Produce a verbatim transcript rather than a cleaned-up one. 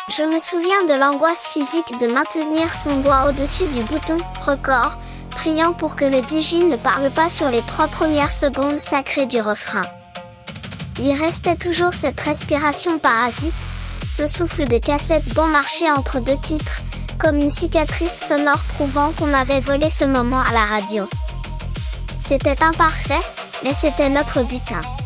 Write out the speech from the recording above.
Je me souviens de l'angoisse physique de maintenir son doigt au-dessus du bouton « Record », priant pour que le D J ne parle pas sur les trois premières secondes sacrées du refrain. Il restait toujours cette respiration parasite, ce souffle de cassette bon marché entre deux titres, comme une cicatrice sonore prouvant qu'on avait volé ce moment à la radio. C'était imparfait, mais c'était notre butin.